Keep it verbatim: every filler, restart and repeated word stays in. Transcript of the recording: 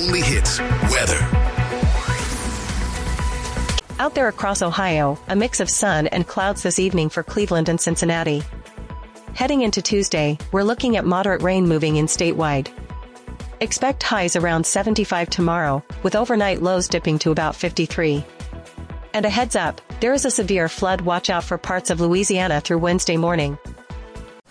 only hits, weather. Out there across Ohio, a mix of sun and clouds this evening for Cleveland and Cincinnati. Heading into Tuesday, we're looking at moderate rain moving in statewide. Expect highs around seventy-five tomorrow, with overnight lows dipping to about fifty-three. And a heads up, there is a severe flood watch out for parts of Louisiana through Wednesday morning.